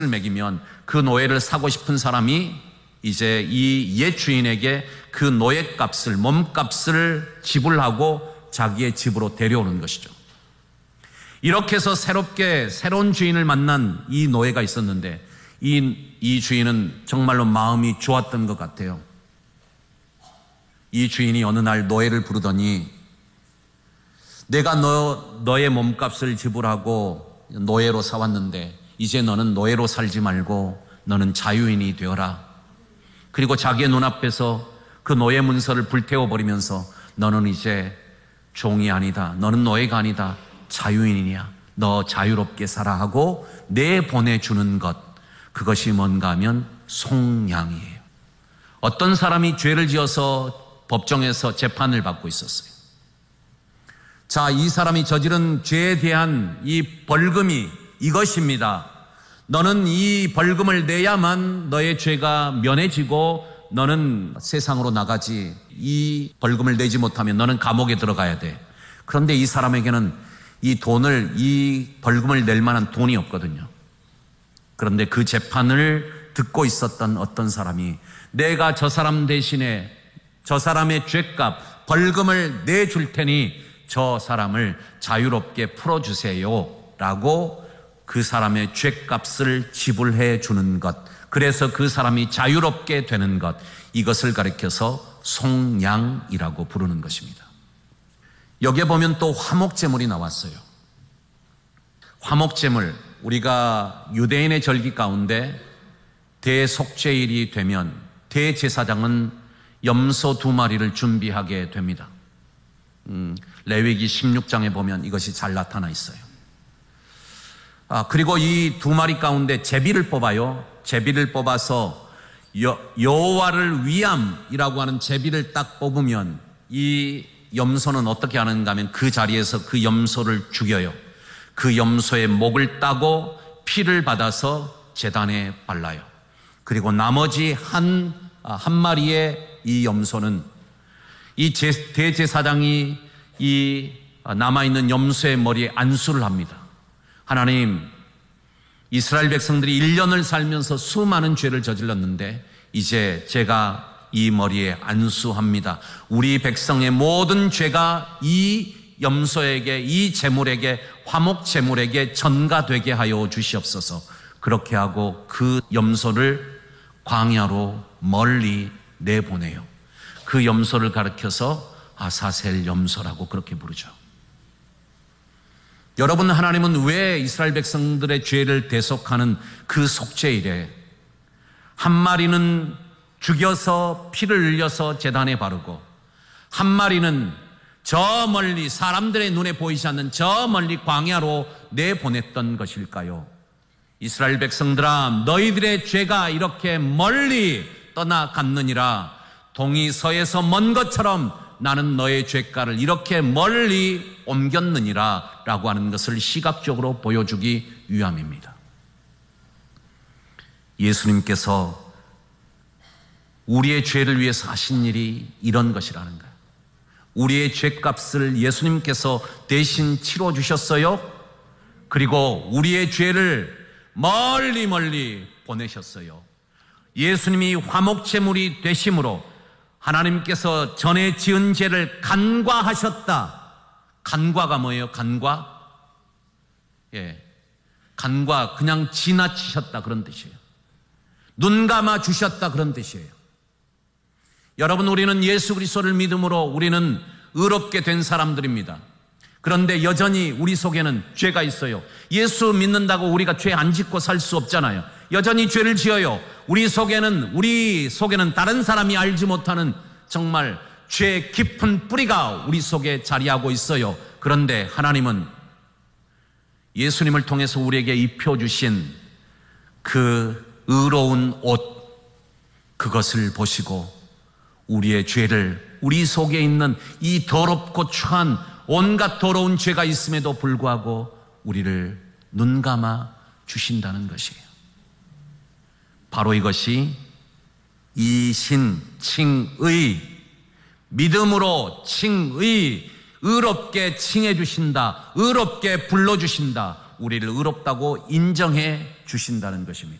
매기면 그 노예를 사고 싶은 사람이 이제 이 옛 주인에게 그 노예값을, 몸값을 지불하고 자기의 집으로 데려오는 것이죠. 이렇게 해서 새로운 주인을 만난 이 노예가 있었는데 이 주인은 정말로 마음이 좋았던 것 같아요. 이 주인이 어느 날 노예를 부르더니 내가 너의 몸값을 지불하고 노예로 사왔는데 이제 너는 노예로 살지 말고 너는 자유인이 되어라. 그리고 자기의 눈앞에서 그 노예 문서를 불태워버리면서 너는 이제 종이 아니다. 너는 노예가 아니다. 자유인이야. 너 자유롭게 살아 하고 내보내주는 것, 그것이 뭔가 하면 속량이에요. 어떤 사람이 죄를 지어서 법정에서 재판을 받고 있었어요. 자, 이 사람이 저지른 죄에 대한 이 벌금이 이것입니다. 너는 이 벌금을 내야만 너의 죄가 면해지고 너는 세상으로 나가지. 이 벌금을 내지 못하면 너는 감옥에 들어가야 돼. 그런데 이 사람에게는 이 벌금을 낼 만한 돈이 없거든요. 그런데 그 재판을 듣고 있었던 어떤 사람이 내가 저 사람 대신에 저 사람의 죄값, 벌금을 내줄 테니 저 사람을 자유롭게 풀어주세요 라고 그 사람의 죄값을 지불해 주는 것, 그래서 그 사람이 자유롭게 되는 것, 이것을 가리켜서 속량이라고 부르는 것입니다. 여기에 보면 또 화목제물이 나왔어요. 화목제물, 우리가 유대인의 절기 가운데 대속죄일이 되면 대제사장은 염소 2마리를 준비하게 됩니다. 레위기 16장에 보면 이것이 잘 나타나 있어요. 그리고 이 2마리 가운데 제비를 뽑아요. 제비를 뽑아서 여호와를 위함이라고 하는 제비를 딱 뽑으면 이 염소는 어떻게 하는가 하면 그 자리에서 그 염소를 죽여요. 그 염소의 목을 따고 피를 받아서 제단에 발라요. 그리고 나머지 한 마리의 이 염소는 이 대제사장이 이 남아있는 염소의 머리에 안수를 합니다. 하나님, 이스라엘 백성들이 1년을 살면서 수많은 죄를 저질렀는데 이제 제가 이 머리에 안수합니다. 우리 백성의 모든 죄가 이 염소에게, 이 제물에게, 화목 제물에게 전가되게 하여 주시옵소서. 그렇게 하고 그 염소를 광야로 멀리 내보내요. 그 염소를 가리켜서 아사셀 염소라고 그렇게 부르죠. 여러분, 하나님은 왜 이스라엘 백성들의 죄를 대속하는 그 속죄일에 한 마리는 죽여서 피를 흘려서 제단에 바르고 한 마리는 저 멀리 사람들의 눈에 보이지 않는 저 멀리 광야로 내보냈던 것일까요? 이스라엘 백성들아, 너희들의 죄가 이렇게 멀리 떠나갔느니라. 동이 서에서 먼 것처럼 나는 너의 죄가를 이렇게 멀리 옮겼느니라 라고 하는 것을 시각적으로 보여주기 위함입니다. 예수님께서 우리의 죄를 위해서 하신 일이 이런 것이라는 거예요. 우리의 죄값을 예수님께서 대신 치러주셨어요. 그리고 우리의 죄를 멀리 멀리 보내셨어요. 예수님이 화목제물이 되심으로 하나님께서 전에 지은 죄를 간과하셨다. 간과가 뭐예요? 간과? 간과, 그냥 지나치셨다 그런 뜻이에요. 눈 감아 주셨다 그런 뜻이에요. 여러분, 우리는 예수 그리스도를 믿음으로 우리는 의롭게 된 사람들입니다. 그런데 여전히 우리 속에는 죄가 있어요. 예수 믿는다고 우리가 죄 안 짓고 살 수 없잖아요. 여전히 죄를 지어요. 우리 속에는 다른 사람이 알지 못하는 정말 죄의 깊은 뿌리가 우리 속에 자리하고 있어요. 그런데 하나님은 예수님을 통해서 우리에게 입혀주신 그 의로운 옷, 그것을 보시고 우리의 죄를, 우리 속에 있는 이 더럽고 추한 온갖 더러운 죄가 있음에도 불구하고 우리를 눈감아 주신다는 것이에요. 바로 이것이 이신칭의, 믿음으로 칭의, 의롭게 칭해 주신다, 의롭게 불러주신다, 우리를 의롭다고 인정해 주신다는 것입니다.